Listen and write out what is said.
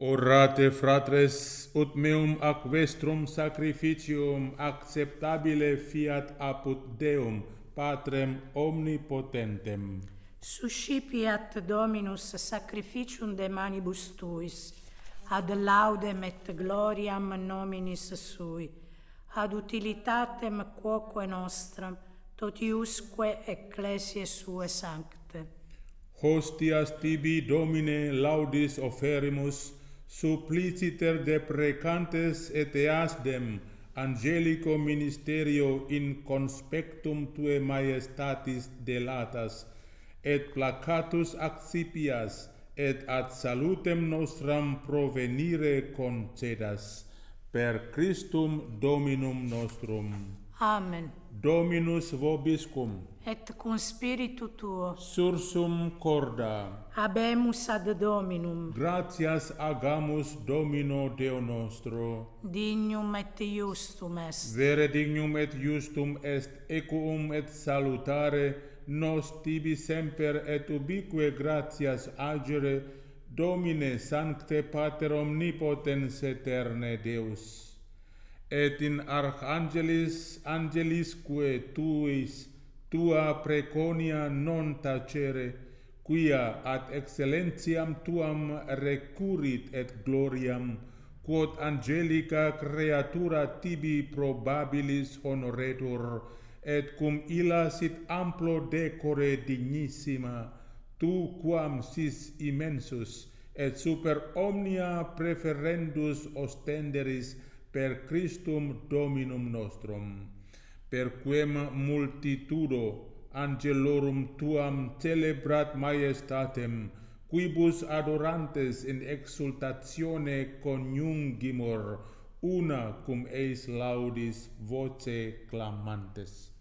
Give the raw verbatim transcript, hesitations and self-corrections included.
Orate fratres, ut meum ac vestrum sacrificium acceptabile fiat apud Deum, Patrem omnipotentem. Suscipiat Dominus sacrificium de manibus tuis, ad laudem et gloriam nominis sui, ad utilitatem quoque nostram, totiusque ecclesiae sue sancte. Hostias tibi, Domine, laudis oferimus, suppliciter deprecantes et easdem, angelico ministerio in conspectum Tue majestatis delatas, et placatus accipias, et ad salutem nostram provenire concedas, per Christum Dominum nostrum. Amen. Dominus vobiscum. Et cum spiritu tuo. Sursum corda. Habemus ad Dominum. Gratias agamus Domino Deo nostro. Dignum et justum est. Vere dignum et justum est, equum et salutare, nos tibi semper et ubique gratias agere, Domine sancte Pater omnipotens aeterne Deus. Et in archangelis angelisque tuis, tua preconia non tacere, quia ad excellentiam tuam recurrit et gloriam, quod angelica creatura tibi probabilis honoretur, et cum illa sit amplo decore dignissima, tu quam sis immensus, et super omnia preferendus ostenderis per Christum Dominum nostrum, per quem multitudo angelorum tuam celebrat majestatem, quibus adorantes in exultatione coniungimur, una cum eis laudis voce clamantes.